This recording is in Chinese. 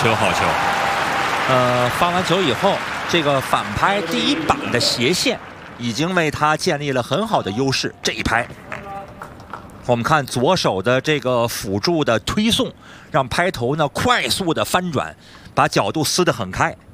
球，好球。发完球以后，这个反拍第一板的斜线已经为他建立了很好的优势。这一拍，我们看左手的这个辅助的推送，让拍头呢快速的翻转，把角度撕得很开。